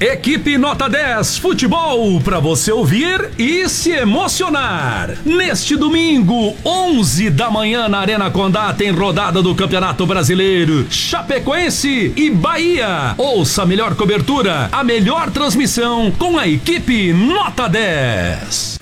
Equipe Nota 10 Futebol, para você ouvir e se emocionar. Neste domingo, 11 da manhã, na Arena Condá, tem rodada do Campeonato Brasileiro. Chapecoense e Bahia. Ouça a melhor cobertura, a melhor transmissão com a equipe Nota 10.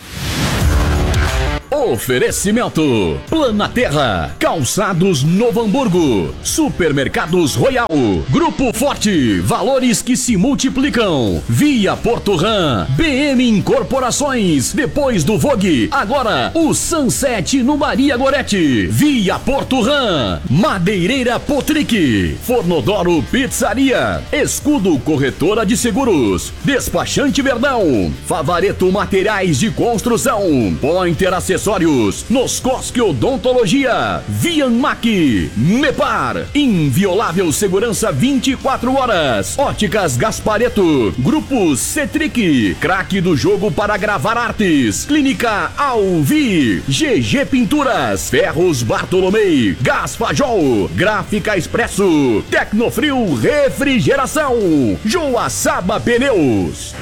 Oferecimento: Planaterra, Calçados Novo Hamburgo, Supermercados Royal, Grupo Forte, valores que se multiplicam, Via Porto-Ram, BM Incorporações, depois do Vogue, agora o Sunset no Maria Gorete, Via Porto-Ram, Madeireira Potric, Fornodoro Pizzaria, Escudo Corretora de Seguros, Despachante Verdão, Favareto Materiais de Construção, Pointer Acessórios, Noscosque Odontologia, Vianmac, Mepar, Inviolável Segurança 24 horas, Óticas Gaspareto, Grupo Cetric, Craque do Jogo para Gravar Artes, Clínica Alvi, GG Pinturas, Ferros Bartolomei, Gaspajol, Gráfica Expresso, Tecnofrio Refrigeração, Joaçaba Pneus.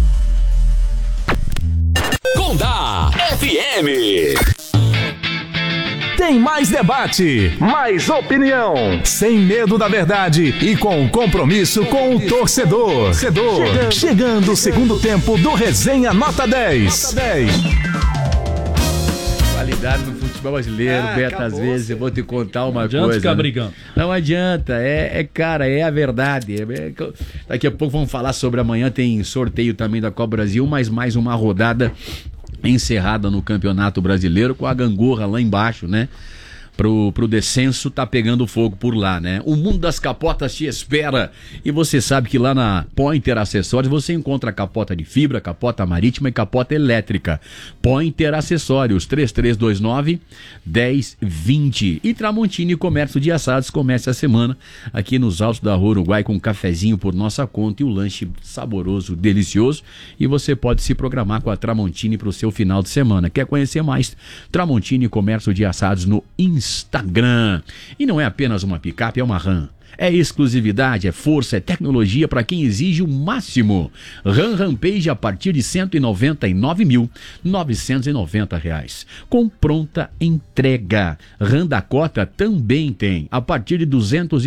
Condá FM. Tem mais debate, mais opinião, sem medo da verdade e com compromisso com o torcedor. Chegando o segundo tempo do Resenha Nota 10. Qualidade no futebol brasileiro, Beto, às vezes eu vou te contar uma coisa. Não adianta ficar brigando. Não adianta, cara, é a verdade. Daqui a pouco vamos falar sobre amanhã, tem sorteio também da Copa Brasil, mas mais uma rodada encerrada no Campeonato Brasileiro com a gangorra lá embaixo, né? Pro descenso tá pegando fogo por lá, né? O mundo das capotas te espera. E você sabe que lá na Pointer Acessórios você encontra capota de fibra, capota marítima e capota elétrica. Pointer Acessórios, 3329-1020. E Tramontini Comércio de Assados começa a semana aqui nos altos da Rua Uruguai com um cafezinho por nossa conta e um lanche saboroso, delicioso. E você pode se programar com a Tramontini pro seu final de semana. Quer conhecer mais? Tramontini Comércio de Assados no Instagram. E não é apenas uma picape, é uma RAM. É exclusividade, é força, é tecnologia para quem exige o máximo. RAM Rampage a partir de R$ 199.990. Com pronta entrega. RAM Dakota também tem, a partir de R$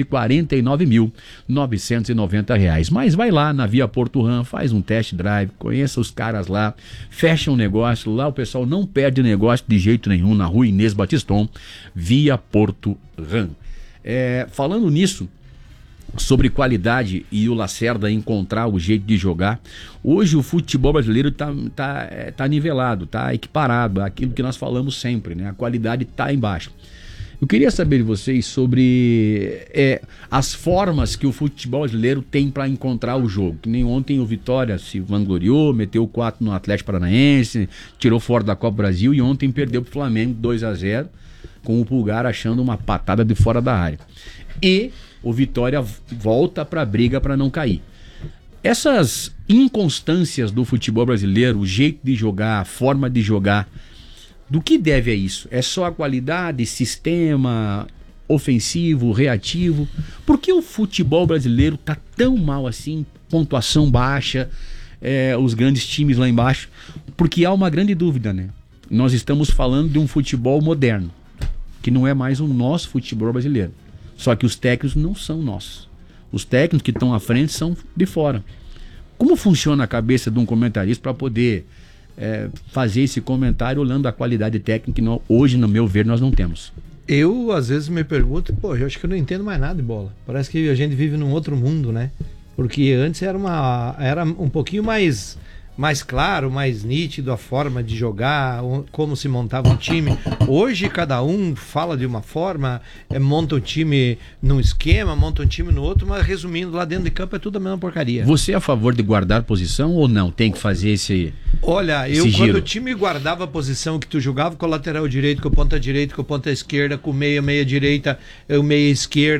249.990. Mas vai lá na Via Porto RAM, faz um test drive, conheça os caras lá, fecha um negócio. Lá o pessoal não perde negócio de jeito nenhum, na Rua Inês Batiston, Via Porto RAM. Falando nisso, sobre qualidade e o Lacerda encontrar o jeito de jogar, hoje o futebol brasileiro tá nivelado, tá equiparado, aquilo que nós falamos sempre, né? A qualidade tá embaixo. Eu queria saber de vocês sobre as formas que o futebol brasileiro tem para encontrar o jogo. Que nem ontem o Vitória se vangloriou, meteu 4 no Atlético Paranaense, tirou fora da Copa Brasil e ontem perdeu pro Flamengo 2-0. Com o Pulgar achando uma patada de fora da área. E o Vitória volta para a briga para não cair. Essas inconstâncias do futebol brasileiro, o jeito de jogar, a forma de jogar, do que deve a isso? É só a qualidade, sistema ofensivo, reativo? Por que o futebol brasileiro tá tão mal assim, pontuação baixa, os grandes times lá embaixo? Porque há uma grande dúvida, né? Nós estamos falando de um futebol moderno, que não é mais o nosso futebol brasileiro. Só que os técnicos não são nossos. Os técnicos que estão à frente são de fora. Como funciona a cabeça de um comentarista para poder fazer esse comentário olhando a qualidade técnica que hoje, no meu ver, nós não temos? Eu, às vezes, me pergunto, eu acho que eu não entendo mais nada de bola. Parece que a gente vive num outro mundo, né? Porque antes era um pouquinho mais claro, mais nítido a forma de jogar, como se montava um time. Hoje cada um fala de uma forma, monta um time num esquema, monta um time no outro, mas resumindo, lá dentro de campo é tudo a mesma porcaria. Você é a favor de guardar posição ou não? Tem que fazer esse Olha, quando o time guardava a posição que tu jogava com o lateral direito, com o ponta direita, com o ponta esquerda, com o meia direita, o meia esquerda,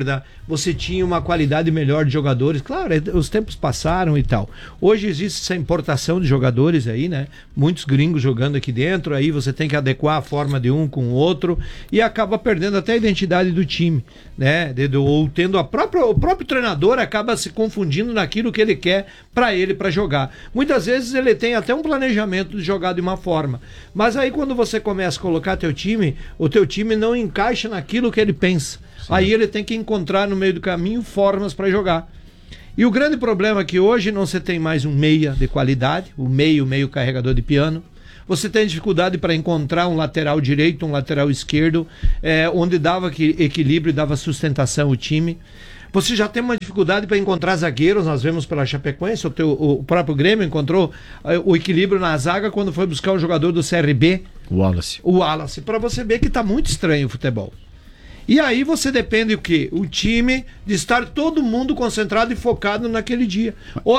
você tinha uma qualidade melhor de jogadores. Claro, os tempos passaram e tal. Hoje existe essa importação de jogadores aí, né? Muitos gringos jogando aqui dentro, aí você tem que adequar a forma de um com o outro e acaba perdendo até a identidade do time, né? Ou tendo o próprio treinador acaba se confundindo naquilo que ele quer para jogar. Muitas vezes ele tem até um planejamento de jogar de uma forma, mas aí quando você começa a colocar o teu time não encaixa naquilo que ele pensa. Sim. Aí ele tem que encontrar no meio do caminho formas para jogar. E o grande problema é que hoje não se tem mais um meia de qualidade, o meio carregador de piano. Você tem dificuldade para encontrar um lateral direito, um lateral esquerdo, onde dava equilíbrio e dava sustentação ao time. Você já tem uma dificuldade para encontrar zagueiros, nós vemos pela Chapecoense, o próprio Grêmio encontrou o equilíbrio na zaga quando foi buscar um jogador do CRB. O Wallace, para você ver que está muito estranho o futebol. E aí você depende o quê? O time de estar todo mundo concentrado e focado naquele dia.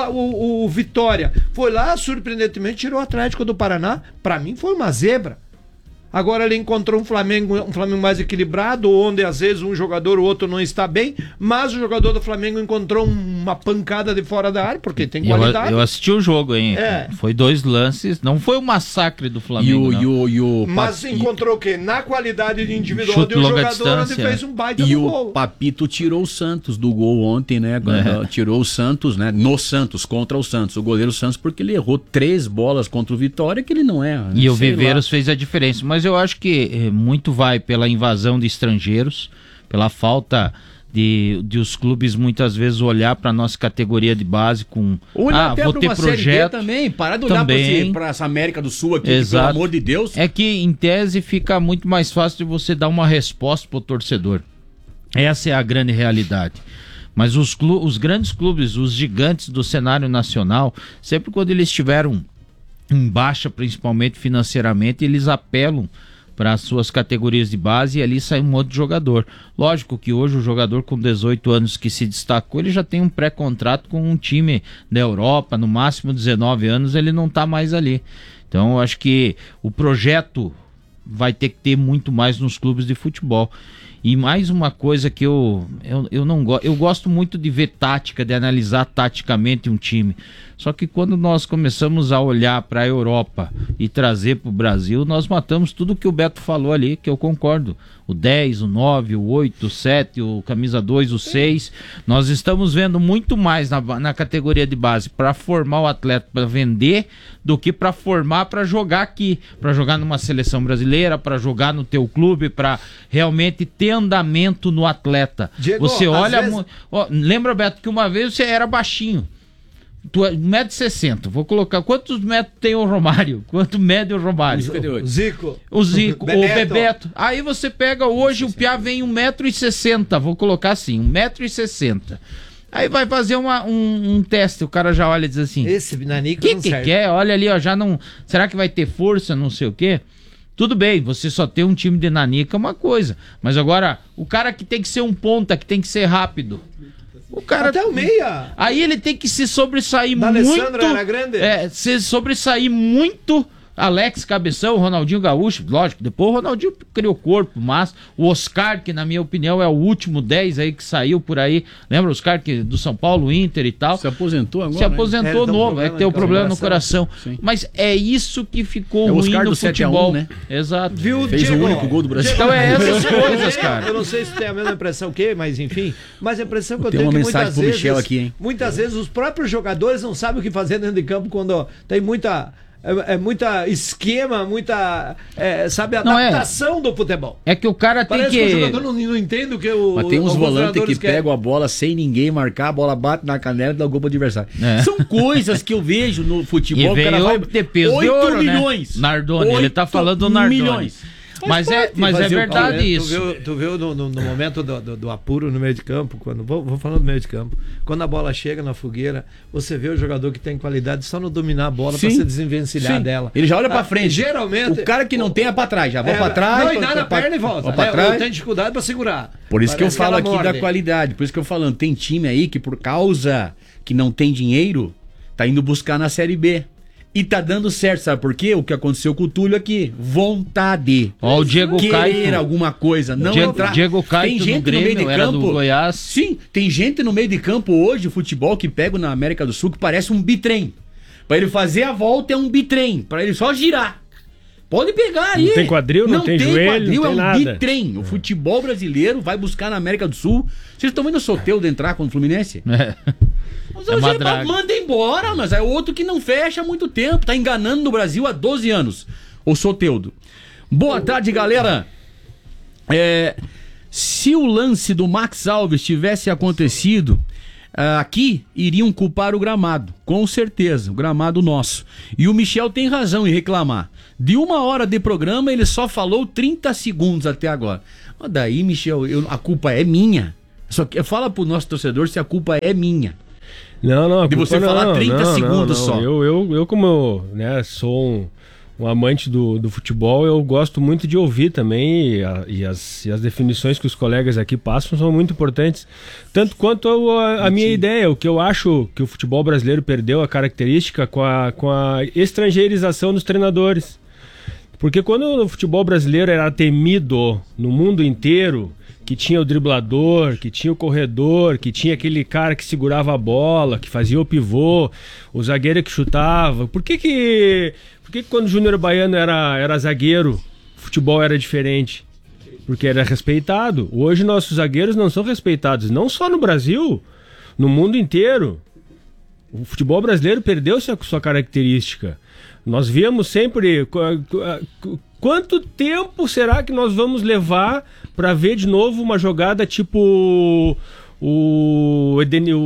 O Vitória foi lá, surpreendentemente, tirou o Atlético do Paraná. Para mim foi uma zebra. Agora ele encontrou um Flamengo mais equilibrado, onde às vezes um jogador ou outro não está bem, mas o jogador do Flamengo encontrou uma pancada de fora da área, porque tem qualidade. Eu assisti o jogo, hein? Foi 2 lances, não foi um massacre do Flamengo. Mas encontrou o quê? Na qualidade de individual de um jogador, onde fez um baita do gol. E o Papito tirou o Santos do gol ontem, né? Tirou o Santos, né? No Santos, contra o Santos, o goleiro Santos, porque ele errou 3 bolas contra o Vitória, que ele não erra. E o Viveiros fez a diferença, mas eu acho que muito vai pela invasão de estrangeiros, pela falta de os clubes muitas vezes olhar para nossa categoria de base com vou ter projeto também, parar de olhar para essa América do Sul aqui, que, pelo amor de Deus. É que em tese fica muito mais fácil de você dar uma resposta pro torcedor. Essa é a grande realidade. Mas os grandes clubes, os gigantes do cenário nacional, sempre quando eles estiveram em baixa, principalmente financeiramente, eles apelam para as suas categorias de base e ali sai um outro jogador. Lógico que hoje o jogador com 18 anos que se destacou, ele já tem um pré-contrato com um time da Europa, no máximo 19 anos ele não está mais ali. Então eu acho que o projeto vai ter que ter muito mais nos clubes de futebol. E mais uma coisa que eu não gosto, eu gosto muito de ver tática, de analisar taticamente um time. Só que quando nós começamos a olhar para a Europa e trazer para o Brasil, nós matamos tudo que o Beto falou ali, que eu concordo. O 10, o 9, o 8, o 7, o camisa 2, o 6. Nós estamos vendo muito mais na categoria de base para formar o atleta, para vender, do que para formar, para jogar aqui. Para jogar numa seleção brasileira, para jogar no teu clube, para realmente ter andamento no atleta. Diego, você olha... Vezes... lembra, Beto, que uma vez você era baixinho. 1,60 m. Vou colocar. Quantos metros tem o Romário? Quanto mede o Romário? O Zico, o Bebeto. Aí você pega hoje, o Piá vem 1,60 m. Vou colocar assim, 1,60 m. Aí vai fazer um teste, o cara já olha e diz assim: esse Nanico que quer? Olha ali, ó, já não. Será que vai ter força, não sei o quê? Tudo bem, você só tem um time de nanica é uma coisa. Mas agora, o cara que tem que ser um ponta, que tem que ser rápido. O cara, até o meia. Aí ele tem que se sobressair da muito. Alessandro era grande. Se sobressair muito. Alex Cabeção, Ronaldinho Gaúcho, lógico, depois o Ronaldinho criou corpo, mas o Oscar, que na minha opinião é o último 10 aí que saiu por aí, lembra o Oscar que do São Paulo, Inter e tal? Se aposentou agora, se aposentou novo, tem um problema no coração. Sim. Mas é isso que ficou ruim Oscar no futebol, 7-1, né? Exato. Viu, fez Diego, o único gol do Brasil. Então é essas coisas, cara. Eu não sei se tem a mesma impressão que, mas enfim, mas a impressão que eu tenho uma que mensagem pro Michel aqui, hein? Muitas vezes os próprios jogadores não sabem o que fazer dentro de campo quando tem muita esquema, muita adaptação do futebol. É que o cara parece tem que... o jogador não entende o que o... Mas tem uns volantes que pegam a bola sem ninguém marcar, a bola bate na canela e dá o gol pro adversário. São coisas que eu vejo no futebol. E veio o ter peso 8 de ouro, milhões. Né? Nardoni, ele tá falando do Nardoni. Milhões. Mas é verdade isso. Tu viu no momento do apuro no meio de campo, quando vou falando do meio de campo, quando a bola chega na fogueira, você vê o jogador que tem qualidade só não dominar a bola para se desvencilhar dela. Ele já olha para frente. Geralmente o cara que não tem é para trás, já vai para trás. Não, e dá na perna e volta. Para trás. Tem dificuldade para segurar. Por isso que eu falo aqui da qualidade. Por isso que eu falo, tem time aí que por causa que não tem dinheiro, tá indo buscar na Série B. E tá dando certo, sabe por quê? O que aconteceu com o Túlio aqui, vontade. Ó, o Diego Querer Caio. alguma coisa, não entrar. Diego Caio Tem no gente no meio de Grêmio, era do campo. Goiás. Sim, tem gente no meio de campo hoje, futebol, que pega na América do Sul, que parece um bitrem. Pra ele fazer a volta é um bitrem, pra ele só girar. Pode pegar aí. Não tem quadril, não tem joelho, quadril, não tem é um nada. bitrem. O futebol brasileiro vai buscar na América do Sul. Vocês estão vendo o Soteldo entrar contra o Fluminense? Mas É uma draga. manda embora, mas é outro que não fecha há muito tempo. Tá enganando no Brasil há 12 anos. O Soteldo. Boa tarde, galera. Se o lance do Max Alves tivesse acontecido aqui, iriam culpar o gramado. Com certeza, o gramado nosso. E o Michel tem razão em reclamar. De 1 hora de programa, ele só falou 30 segundos até agora. Mas daí, Michel, a culpa é minha. Só que fala pro nosso torcedor se a culpa é minha. Não, a De culpa você falar 30 segundos só. Eu como sou um amante do futebol, eu gosto muito de ouvir também, e as definições que os colegas aqui passam são muito importantes, tanto quanto a minha ideia. O que eu acho que o futebol brasileiro perdeu a característica com a estrangeirização dos treinadores. Porque quando o futebol brasileiro era temido no mundo inteiro, que tinha o driblador, que tinha o corredor, que tinha aquele cara que segurava a bola, que fazia o pivô, o zagueiro que chutava. Por que quando o Júnior Baiano era zagueiro, o futebol era diferente? Porque era respeitado. Hoje nossos zagueiros não são respeitados, não só no Brasil, no mundo inteiro. O futebol brasileiro perdeu sua característica. Nós víamos sempre... Quanto tempo será que nós vamos levar para ver de novo uma jogada tipo o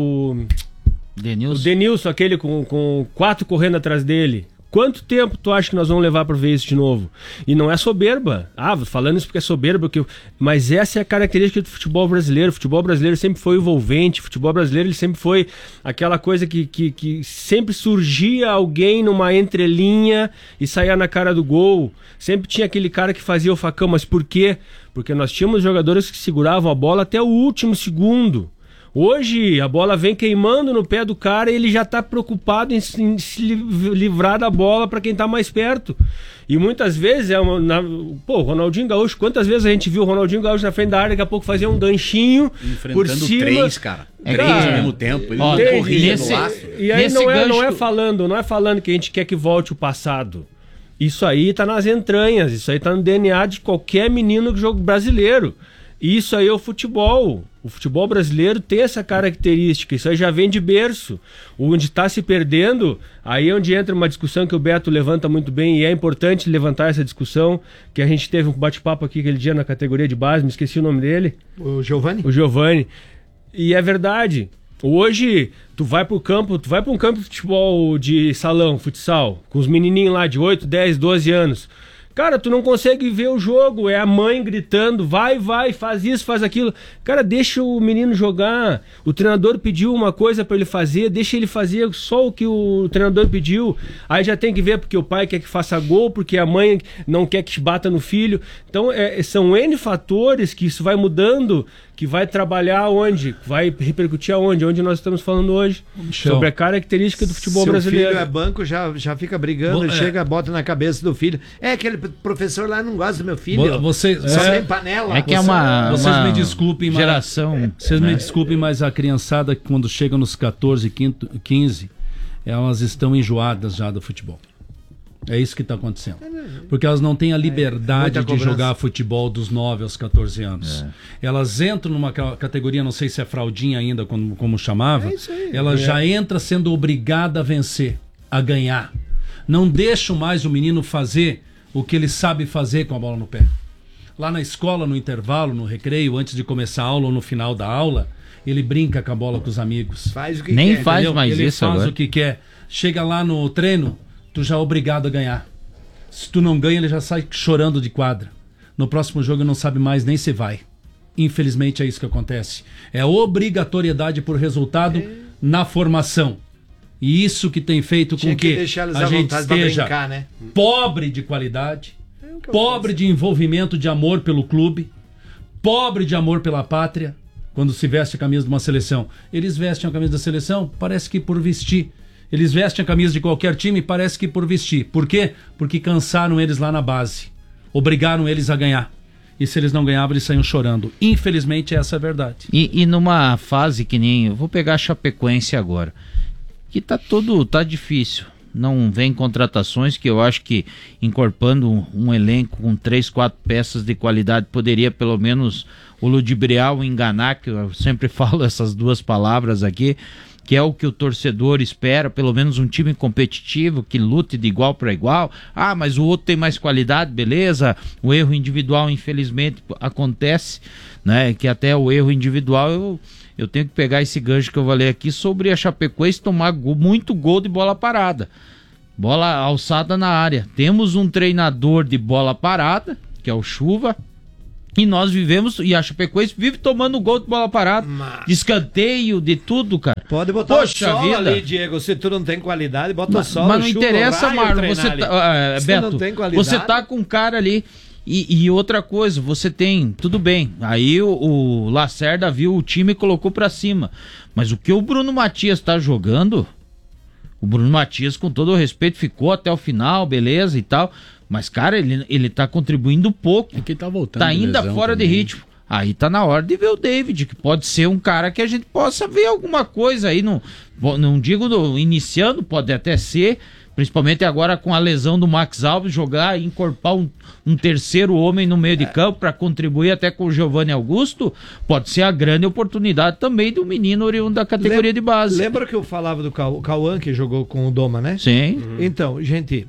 Denilson, aquele com 4 correndo atrás dele? Quanto tempo tu acha que nós vamos levar para ver isso de novo? E não é soberba. Falando isso porque é soberba, mas essa é a característica do futebol brasileiro. O futebol brasileiro sempre foi envolvente. O futebol brasileiro ele sempre foi aquela coisa que sempre surgia alguém numa entrelinha e saía na cara do gol. Sempre tinha aquele cara que fazia o facão. Mas por quê? Porque nós tínhamos jogadores que seguravam a bola até o último segundo. Hoje a bola vem queimando no pé do cara e ele já está preocupado em se livrar da bola para quem está mais perto. E muitas vezes o Ronaldinho Gaúcho, quantas vezes a gente viu o Ronaldinho Gaúcho na frente da área, daqui a pouco fazia um ganchinho por cima. 3, cara. 3 ao mesmo tempo. Ele não corria no laço. E aí não é falando que a gente quer que volte o passado. Isso aí tá nas entranhas, isso aí tá no DNA de qualquer menino que joga brasileiro. Isso aí é o futebol. O futebol brasileiro tem essa característica. Isso aí já vem de berço. Onde está se perdendo, aí é onde entra uma discussão que o Beto levanta muito bem, e é importante levantar essa discussão, que a gente teve um bate-papo aqui aquele dia na categoria de base, me esqueci o nome dele. O Giovani? O Giovani. E é verdade. Hoje, tu vai para um campo de futebol de salão, futsal, com os menininhos lá de 8, 10, 12 anos. Cara, tu não consegue ver o jogo, é a mãe gritando, vai, faz isso, faz aquilo. Cara, deixa o menino jogar. O treinador pediu uma coisa pra ele fazer, deixa ele fazer só o que o treinador pediu. Aí já tem que ver porque o pai quer que faça gol, porque a mãe não quer que bata no filho. Então, são N fatores que isso vai mudando, que vai trabalhar onde, vai repercutir aonde, onde nós estamos falando hoje. Show. Sobre a característica do futebol Seu brasileiro. filho é banco, já fica brigando, ele chega, bota na cabeça do filho. Aquele professor lá não gosta do meu filho. Só tem panela. É que é uma Vocês me desculpem, geração. Vocês me desculpem, mas a criançada, quando chega nos 14, 15, elas estão enjoadas já do futebol. É isso que está acontecendo. Porque elas não têm a liberdade de jogar futebol dos 9 aos 14 anos. Elas entram numa categoria, não sei se é fraldinha ainda, como chamava. Ela já entra sendo obrigada a vencer, a ganhar. Não deixam mais o menino fazer o que ele sabe fazer com a bola no pé. Lá na escola, no intervalo, no recreio, antes de começar a aula ou no final da aula, ele brinca com a bola com os amigos. Faz o que Nem quer, faz Entendeu? mais Ele isso faz agora. o que quer. Chega lá no treino, tu já é obrigado a ganhar. Se tu não ganha, ele já sai chorando de quadra. No próximo jogo não sabe mais nem se vai. Infelizmente é isso que acontece. É obrigatoriedade por resultado na formação. E isso que tem feito com que deixar eles a à gente vontade pra esteja brincar, né? pobre de qualidade, pobre de envolvimento de amor pelo clube, pobre de amor pela pátria, quando se veste a camisa de uma seleção. Eles vestem a camisa da seleção, parece que por vestir. Eles vestem a camisa de qualquer time e parece que por vestir. Por quê? Porque cansaram eles lá na base. Obrigaram eles a ganhar. E se eles não ganhavam, eles saíam chorando. Infelizmente, essa é a verdade. E numa fase que nem... Eu vou pegar a Chapecoense agora. Que tá difícil. Não vem contratações, que eu acho que incorporando um elenco com 3, 4 peças de qualidade poderia pelo menos o ludibriar, o enganar, que eu sempre falo essas duas palavras aqui, que é o que o torcedor espera, pelo menos um time competitivo, que lute de igual para igual. Ah, mas o outro tem mais qualidade, beleza. O erro individual, infelizmente, acontece, né? Que até o erro individual, eu tenho que pegar esse gancho que eu falei aqui sobre a Chapecoense tomar muito gol de bola parada. Bola alçada na área. Temos um treinador de bola parada, que é o Chuva, e nós vivemos, e a Chapecoense vive tomando gol de bola parada, de escanteio, de tudo, cara. Pode botar o solo ali, Diego, se tu não tem qualidade, bota o solo. Mas não interessa, Marlon, você tá, Beto, não tem qualidade, você tá com um cara ali, e outra coisa, você tem, tudo bem, aí o Lacerda viu o time e colocou pra cima, mas o que o Bruno Matias tá jogando, o Bruno Matias, com todo o respeito, ficou até o final, beleza e tal, mas, cara, ele tá contribuindo pouco. É que tá voltando. Tá ainda fora também de ritmo. Aí tá na hora de ver o David, que pode ser um cara que a gente possa ver alguma coisa aí. Não digo iniciando, pode até ser. Principalmente agora com a lesão do Max Alves, jogar e encorpar um terceiro homem no meio de campo para contribuir até com o Giovanni Augusto. Pode ser a grande oportunidade também do menino oriundo da categoria de base. Lembra que eu falava do Cauã, que jogou com o Doma, né? Sim. Então,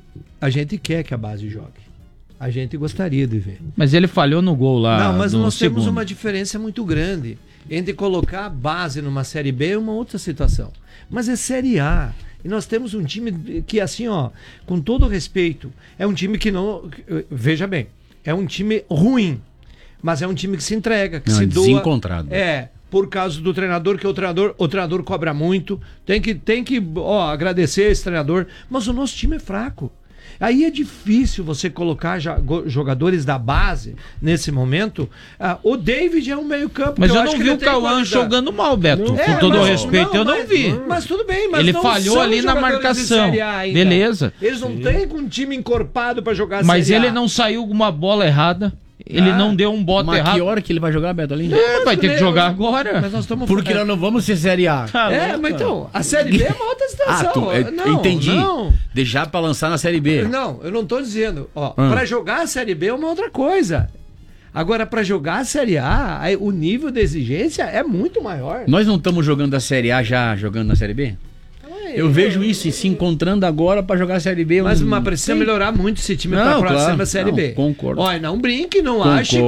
a gente quer que a base jogue. A gente gostaria de ver. Mas ele falhou no gol lá. Não, mas nós segundo. temos uma diferença muito grande. Entre colocar a base numa Série B é uma outra situação. Mas é Série A. E nós temos um time que, assim, ó, com todo respeito, é um time que não... Veja bem, é um time ruim, mas é um time que se entrega, que se doa. Desencontrado. Por causa do treinador, que o treinador cobra muito. Tem que agradecer esse treinador. Mas o nosso time é fraco. Aí é difícil você colocar jogadores da base nesse momento. O David é um meio-campo. Mas eu não vi o Cauã jogando mal, Beto. Com todo o respeito, eu não vi. Mas tudo bem, mas ele falhou ali na marcação. Beleza. Eles não têm um time encorpado para jogar mas Série A. ele não saiu com uma bola errada. Ele não deu um bote errado. Que hora que ele vai jogar, Beto, ali? Vai ter que jogar agora. Mas nós estamos Porque nós não vamos ser Série A. Mas então, a Série B é uma outra situação. Entendi. Deixar pra lançar na Série B. Não, eu não tô dizendo. Pra jogar a Série B é uma outra coisa. Agora, pra jogar a Série A, o nível de exigência é muito maior. Nós não estamos jogando a Série A já jogando na Série B? Eu vejo isso e se encontrando agora pra jogar a Série B. Mas precisa melhorar muito esse time pra próxima Série B. Concordo. Olha, não brinque, não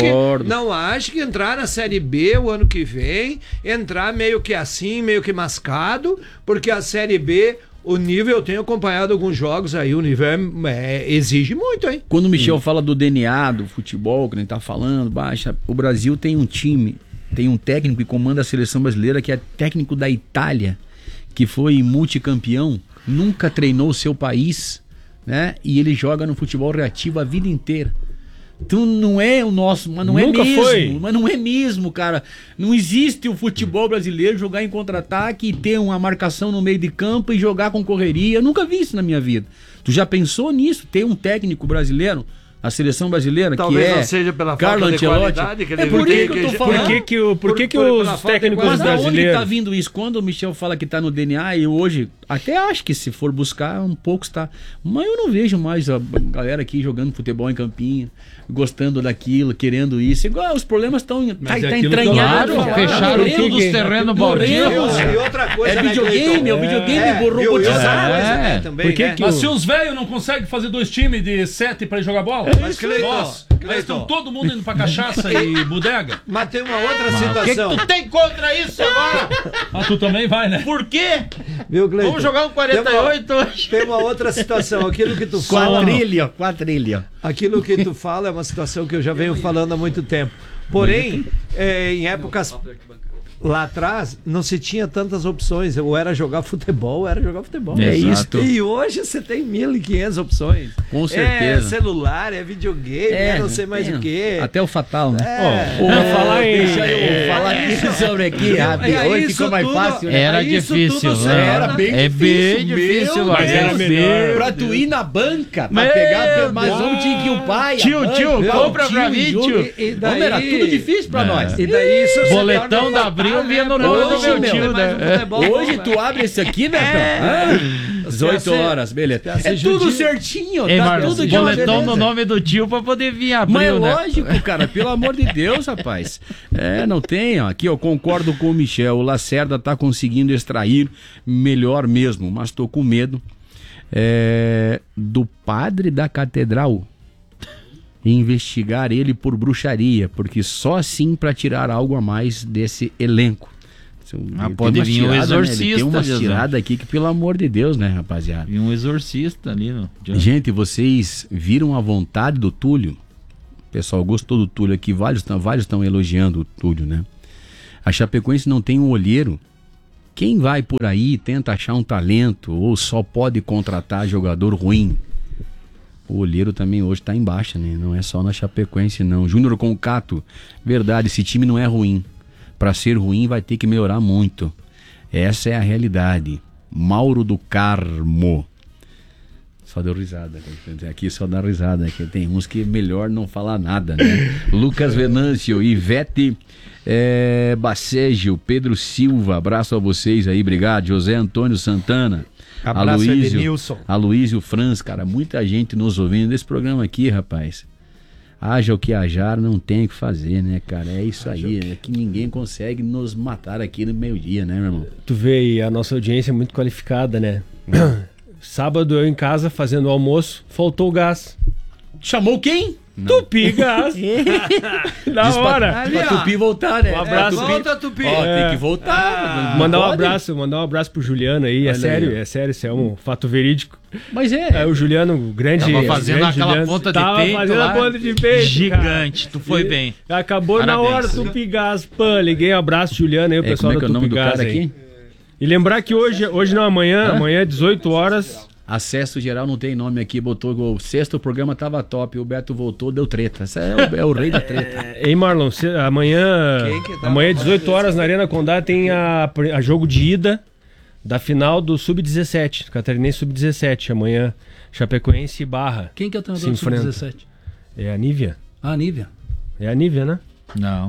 ache que entrar na Série B o ano que vem, entrar meio que assim, meio que mascado, porque a Série B, o nível, eu tenho acompanhado alguns jogos aí, o nível exige muito, hein? Quando o Michel fala do DNA, do futebol, que a gente tá falando, o Brasil tem um time, tem um técnico que comanda a seleção brasileira, que é técnico da Itália, que foi multicampeão, nunca treinou o seu país, né? E ele joga no futebol reativo a vida inteira. Então não é o nosso, mas não nunca é mesmo. Foi. Mas não é mesmo, cara. Não existe o futebol brasileiro jogar em contra-ataque e ter uma marcação no meio de campo e jogar com correria. Eu nunca vi isso na minha vida. Tu já pensou nisso? Ter um técnico brasileiro? A seleção brasileira, talvez que é não seja pela Carlo falta de Ancelotti. Qualidade que é por que eu tô falando. Por que os técnicos mas brasileiros... Mas onde tá vindo isso? Quando o Michel fala que tá no DNA, e hoje, até acho que se for buscar, um pouco está. Mas eu não vejo mais a galera aqui jogando futebol em Campinha, gostando daquilo, querendo isso. Igual, os problemas estão entranhados. Fecharam tudo os terrenos baldios. E outra coisa, é videogame, robotizado. Mas se os velhos não conseguem fazer 2 times de 7 pra ir jogar bola, mas nós estamos todo mundo indo pra cachaça e bodega. Mas tem uma outra situação. O que tu tem contra isso agora? Tu também vai, né? Por quê? Viu, Cleiton? Vamos jogar um 48 hoje. Tem uma outra situação. Aquilo que tu fala... Quadrilha. Aquilo que tu fala é uma situação que eu já venho falando há muito tempo. Porém, em épocas... lá atrás não se tinha tantas opções. Ou era jogar futebol, ou era jogar futebol. É isso. E hoje você tem 1.500 opções. Com certeza. É celular, é videogame, não sei mais o quê. Até o fatal, né? Pra falar em... Deixa eu falar isso sobre aqui, rápido. Hoje ficou mais fácil, né? Era difícil, né? Era bem difícil, mas era melhor. Pra tu ir na banca, pra pegar, mas onde tinha que ir o pai, Tio, compra pra mim, tio. E daí... Era tudo difícil pra nós. E daí isso se Boletão torna da Abril fatal, vinha no né? nome do Hoje, meu não tio, tem mais né? futebol, Hoje tu abre esse aqui, né? 18 horas, beleza. É tudo certinho, Ei, tá Marcos, tudo de boletão beleza. no nome do tio pra poder vir abrir, Mas é né? lógico, cara, pelo amor de Deus, rapaz. Não tem, ó. Aqui eu concordo com o Michel. O Lacerda tá conseguindo extrair melhor mesmo, mas tô com medo do padre da catedral investigar ele por bruxaria, porque só assim para tirar algo a mais desse elenco. Pode vir um exorcista. Né? Tem uma tirada aqui que, pelo amor de Deus, né, rapaziada? E um exorcista ali, no... Gente, vocês viram a vontade do Túlio? O pessoal gostou do Túlio aqui, vários estão elogiando o Túlio, né? A Chapecoense não tem um olheiro. Quem vai por aí e tenta achar um talento ou só pode contratar jogador ruim? O olheiro também hoje está em baixa, né? Não é só na Chapecoense, não. Júnior Concato, verdade, esse time não é ruim. Para ser ruim vai ter que melhorar muito. Essa é a realidade. Mauro do Carmo. Só deu risada. Aqui só dá risada. Aqui tem uns que é melhor não falar nada, né? Lucas Venâncio, Ivete Bacégio, Pedro Silva, abraço a vocês aí, obrigado. José Antônio Santana. Abraço, Edenilson. Aloísio Franz, cara, muita gente nos ouvindo desse programa aqui, rapaz. Haja o que hajar, não tem o que fazer, né, cara? É isso aí, é que ninguém consegue nos matar aqui no meio-dia, né, meu irmão? Tu vê, e a nossa audiência é muito qualificada, né? Sábado eu em casa fazendo o almoço, faltou o gás. Chamou quem? Tupi Gás. Na hora. Ali, Pra Tupi voltar, né? Um abraço, volta, Tupi. Ó, tem que voltar. Mandar um pode? abraço pro Juliano aí. Olha É sério, isso é um fato verídico. Mas O Juliano, o grande. Tava fazendo grande aquela Juliano, ponta de tava peito fazendo lá. a ponta de peito. Gigante, tu foi bem. Acabou Parabéns. na hora, Tupi Gás. Pã, liguei, abraço, Juliano aí, o pessoal como é que é da o nome Tupi do Gás cara aí. aqui? E lembrar que hoje não, amanhã 18 horas. Acesso geral não tem nome aqui, botou o sexto programa tava top, o Beto voltou, deu treta. Esse é o rei da treta. Ei, Marlon, amanhã 18 horas na Arena Condá tem a jogo de ida da final do Sub-17, Catarinense Sub-17. Amanhã, Chapecoense e Barra. Quem que é o Se treinador do enfrenta. Sub-17? É a Nívia? Ah, Nívia. É a Nívia, né? Não.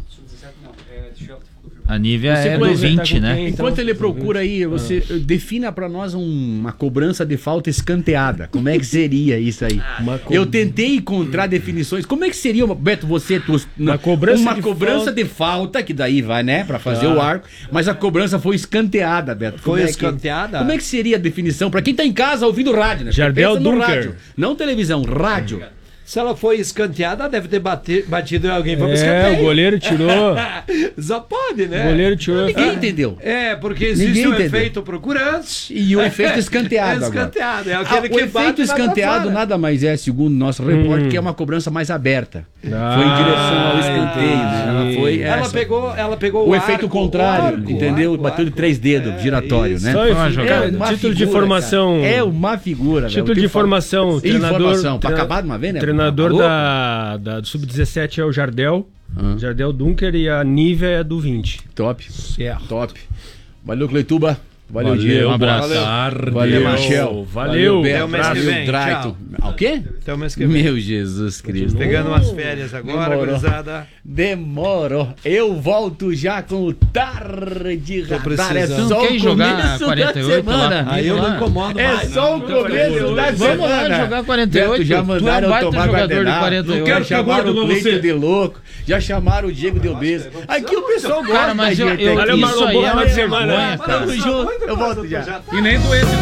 A Nívia é Você do 20, né? Enquanto ele procura aí, você defina pra nós uma cobrança de falta escanteada. Como é que seria isso aí? Eu tentei encontrar definições. Como é que seria, Beto, Uma cobrança de falta, que daí vai, né, pra fazer o arco, mas a cobrança foi escanteada, Beto. Foi Como é escanteada? Como é que seria a definição? Pra quem tá em casa ouvindo rádio, né? Jardel Pensa no Dunker. rádio, não televisão, rádio. Se ela foi escanteada, deve ter batido em alguém pra É, escanteio. o goleiro tirou. Só pode, né? O goleiro tirou. Ninguém entendeu. Porque existe Ninguém o entendeu. efeito procurante. E o efeito escanteado agora. Escanteado. É aquele O que efeito bate e vai pra escanteado fora. nada mais é, segundo nosso repórter, que é uma cobrança mais aberta. Foi em direção ao escanteio, né? Ela foi Ela pegou o arco, efeito contrário, arco, entendeu? arco, Bateu de 3 dedos, giratório, isso. né? Só uma jogada. título de figura, formação. cara. É uma figura, Título velho. de formação. Informação. Pra acabar de uma vez, né? Treinador Alô? do Sub-17 é o Jardel. Jardel Dunker, e a Nívia é do 20. Top. Top. Valeu, Cleituba. Valeu, Valeu, Diego. um abraço. Valeu, Michel. Valeu. Até Beto. o mês que Valeu, vem. Draito. O quê? Até o mês que vem. Meu Jesus Cristo. Pegando umas férias agora, Demorou. gurizada. Demorou. Eu volto já com o Tarde Radar. É precisando. só Quem o jogar começo 48 da semana. lá? Aí eu não incomodo É mais. só o começo da semana. Vamos lá jogar 48. Beto, já Tu é um mandaram baita tomar jogador de Guaraná. 48. Já chamaram o Cleiton de louco. Já chamaram o Diego Delbeza. Aqui o pessoal gosta Cara, mas da gente. eu, Olha o isso Marlon aí Boa é uma na semana. vergonha, cara. Tamo junto. Eu volto já. E nem doente.